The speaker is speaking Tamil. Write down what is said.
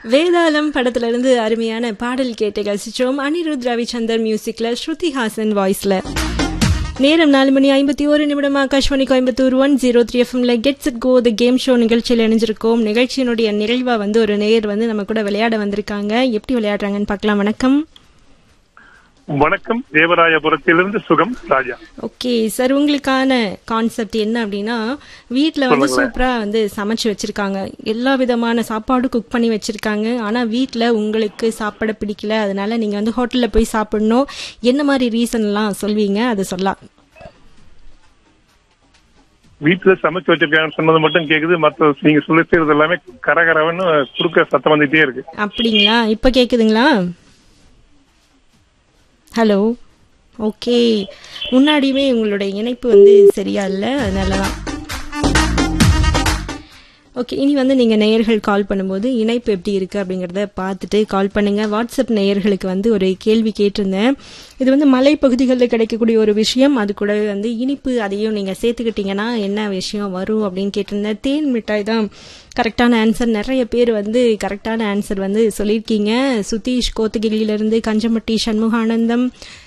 வேதாளம் படத்துல இருந்து அருமையான பாடல் கேட்டு ரசிச்சோம். அனிருத் ரவிச்சந்தர் மியூசிக்ல, ஸ்ருதி ஹாசன் வாய்ஸ்ல. நேரம் 4:51 ஆகாஷ்வாணி கோயம்புத்தூர் 103 எஃப்எம்ல gets it go the game show நிகழ்ச்சியில் இணைஞ்சிருக்கோம். நிகழ்ச்சியினுடைய நிறைவா ஒரு நேயர் நம்ம கூட விளையாட வந்திருக்காங்க. எப்படி விளையாடுறாங்கன்னு பார்க்கலாம். வணக்கம். வணக்கம், தேவராயபுரத்திலிருந்து சுகம் ராஜா. ஓகே சார், உங்களுக்கான கான்செப்ட் என்ன அப்படின்னா, வீட்டுல சூப்பரா சமைச்சு வச்சிருக்காங்க, எல்லா விதமான சாப்பாடு குக் பண்ணி வச்சிருக்காங்க. ஆனா வீட்டுல உங்களுக்கு சாப்பாட பிடிக்கல, அதனால நீங்க ஹோட்டல்ல போய் சாப்பிடணும். என்ன மாதிரி ரீசன் எல்லாம் சொல்வீங்க, அதை சொல்லலாம். வீட்டுல சமைச்சு வச்சிருக்காங்கன்னு சொன்னது மட்டும் கேக்குது, மற்ற நீங்க சொல்லி செய்யறது எல்லாமே கரகரவன்னு குறுக்க சத்தம் வந்துட்டே இருக்கு. அப்படிங்களா? இப்ப கேக்குதுங்களா? ஹலோ. ஓகே, முன்னாடியுமே உங்களுடைய இணைப்பு சரியா இல்லை, அதனாலதான். ஓகே, இனி நீங்க நேயர்கள் கால் பண்ணும்போது இணைப்பு எப்படி இருக்கு அப்படிங்கறத பார்த்துட்டு கால் பண்ணுங்க. வாட்ஸ்அப் நேயர்களுக்கு ஒரு கேள்வி கேட்டிருந்தேன். இது மலைப்பகுதிகளில் கிடைக்கக்கூடிய ஒரு விஷயம், அது கூட இனிப்பு அதையும் நீங்க சேர்த்துக்கிட்டீங்கன்னா என்ன விஷயம் வரும் அப்படின்னு கேட்டிருந்தேன். தேன் மிட்டாய் தான் கரெக்டான ஆன்சர். நிறைய பேர் கரெக்டான ஆன்சர் சொல்லியிருக்கீங்க. சுதீஷ் கோத்தகிரியிலிருந்து, கஞ்சமட்டி சண்முகானந்தம்,